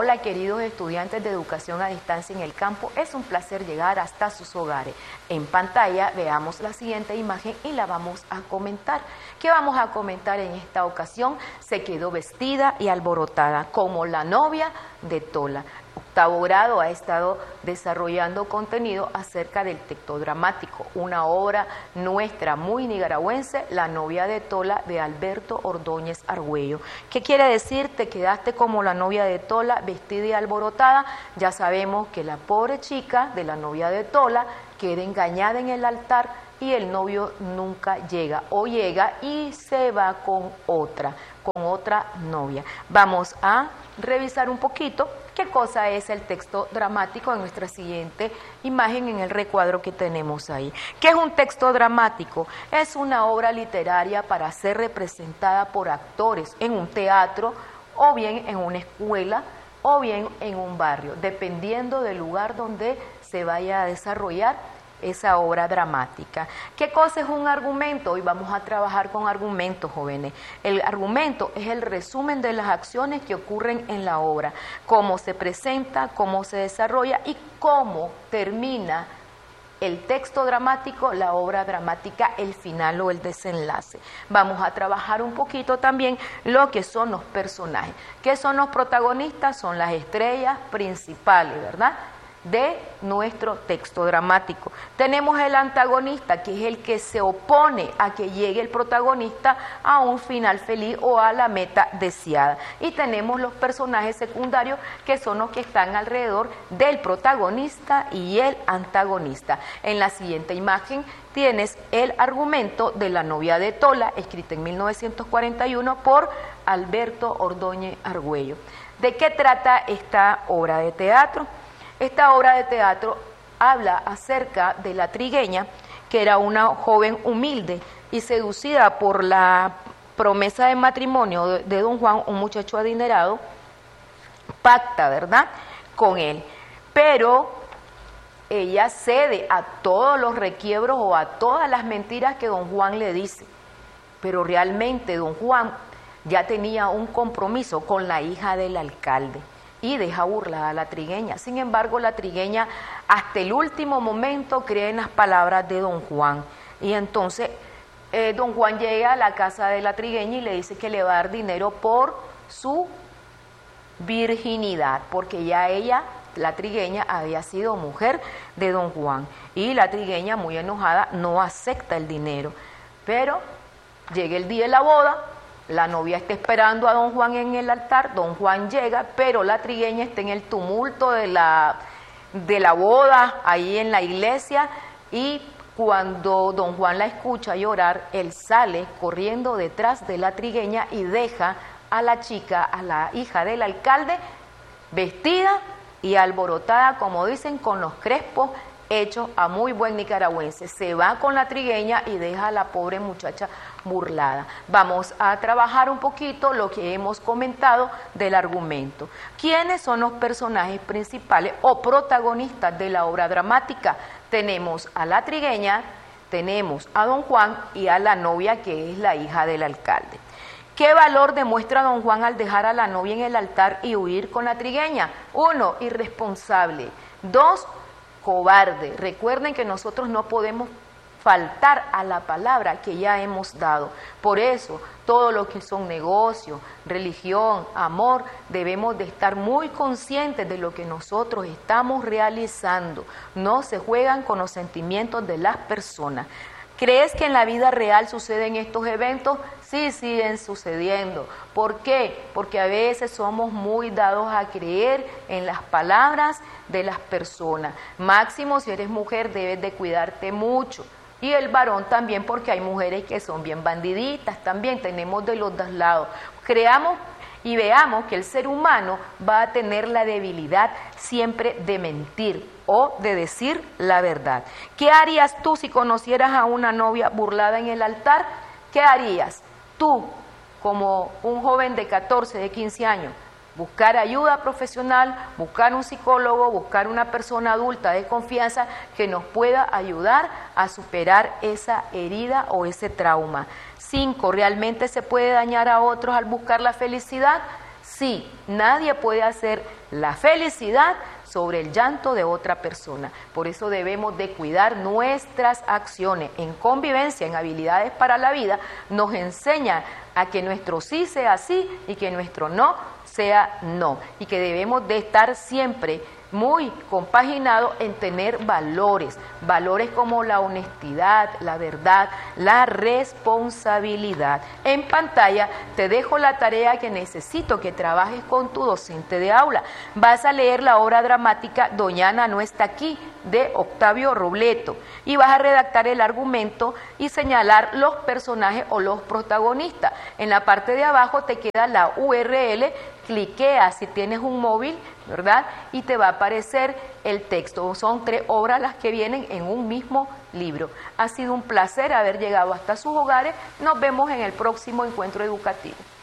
Hola queridos estudiantes de educación a distancia en el campo, es un placer llegar hasta sus hogares. En pantalla veamos la siguiente imagen y la vamos a comentar. ¿Qué vamos a comentar en esta ocasión? Se quedó vestida y alborotada como la novia de Tola. Octavo grado ha estado desarrollando contenido acerca del texto dramático, una obra nuestra muy nicaragüense, La novia de Tola, de Alberto Ordóñez Argüello. ¿Qué quiere decir? Te quedaste como la novia de Tola, vestida y alborotada. Ya sabemos que la pobre chica de la novia de Tola queda engañada en el altar y el novio nunca llega o llega y se va con otra novia. Vamos a revisar un poquito qué cosa es el texto dramático en nuestra siguiente imagen en el recuadro que tenemos ahí. ¿Qué es un texto dramático? Es una obra literaria para ser representada por actores en un teatro o bien en una escuela o bien en un barrio, dependiendo del lugar donde se vaya a desarrollar esa obra dramática. ¿Qué cosa es un argumento? Hoy vamos a trabajar con argumentos, jóvenes. El argumento es el resumen de las acciones que ocurren en la obra, cómo se presenta, cómo se desarrolla y cómo termina el texto dramático, la obra dramática, el final o el desenlace. Vamos a trabajar un poquito también lo que son los personajes. ¿Qué son los protagonistas? Son las estrellas principales, ¿verdad?, de nuestro texto dramático. Tenemos el antagonista, que es el que se opone a que llegue el protagonista a un final feliz o a la meta deseada. Y tenemos los personajes secundarios, que son los que están alrededor del protagonista y el antagonista. En la siguiente imagen tienes el argumento de La novia de Tola, escrita en 1941 por Alberto Ordóñez Argüello. ¿De qué trata esta obra de teatro? Esta obra de teatro habla acerca de la trigueña, que era una joven humilde y seducida por la promesa de matrimonio de don Juan, un muchacho adinerado, pacta, ¿verdad?, con él. Pero ella cede a todos los requiebros o a todas las mentiras que don Juan le dice. Pero realmente don Juan ya tenía un compromiso con la hija del alcalde y deja burlada a la trigueña. Sin embargo, la trigueña hasta el último momento cree en las palabras de don Juan. Y entonces don Juan llega a la casa de la trigueña y le dice que le va a dar dinero por su virginidad, porque ya ella, la trigueña, había sido mujer de don Juan. Y la trigueña, muy enojada, no acepta el dinero. Pero llega el día de la boda. La novia está esperando a don Juan en el altar, don Juan llega, pero la trigueña está en el tumulto de la boda, ahí en la iglesia, y cuando don Juan la escucha llorar, él sale corriendo detrás de la trigueña y deja a la chica, a la hija del alcalde, vestida y alborotada, como dicen, con los crespos hechos a muy buen nicaragüense. Se va con la trigueña y deja a la pobre muchacha burlada. Vamos a trabajar un poquito lo que hemos comentado del argumento. ¿Quiénes son los personajes principales o protagonistas de la obra dramática? Tenemos a la trigueña, tenemos a don Juan y a la novia, que es la hija del alcalde. ¿Qué valor demuestra don Juan al dejar a la novia en el altar y huir con la trigueña? 1, irresponsable. 2, cobarde. Recuerden que nosotros no podemos faltar a la palabra que ya hemos dado. Por eso, todo lo que son negocios, religión, amor, debemos de estar muy conscientes de lo que nosotros estamos realizando. No se juegan con los sentimientos de las personas. ¿Crees que en la vida real suceden estos eventos? Sí, siguen sucediendo. ¿Por qué? Porque a veces somos muy dados a creer en las palabras de las personas. Máximo, si eres mujer, debes de cuidarte mucho. Y el varón también, porque hay mujeres que son bien bandiditas, también tenemos de los dos lados. Creamos y veamos que el ser humano va a tener la debilidad siempre de mentir o de decir la verdad. ¿Qué harías tú si conocieras a una novia burlada en el altar? ¿Qué harías tú como un joven de 14, de 15 años? Buscar ayuda profesional, buscar un psicólogo, buscar una persona adulta de confianza que nos pueda ayudar a superar esa herida o ese trauma. 5, ¿realmente se puede dañar a otros al buscar la felicidad? Sí, nadie puede hacer la felicidad sobre el llanto de otra persona. Por eso debemos de cuidar nuestras acciones. En convivencia, en habilidades para la vida, nos enseña a que nuestro sí sea sí y que nuestro no sea no. Y que debemos de estar siempre muy compaginado en tener valores como la honestidad, la verdad, la responsabilidad. En pantalla te dejo la tarea que necesito que trabajes con tu docente de aula. Vas a leer la obra dramática Doña Ana no está aquí, de Octavio Robleto, y vas a redactar el argumento y señalar los personajes o los protagonistas. En la parte de abajo te queda la URL, cliquea si tienes un móvil, ¿verdad? Y te va a aparecer el texto. Son 3 obras las que vienen en un mismo libro. Ha sido un placer haber llegado hasta sus hogares. Nos vemos en el próximo encuentro educativo.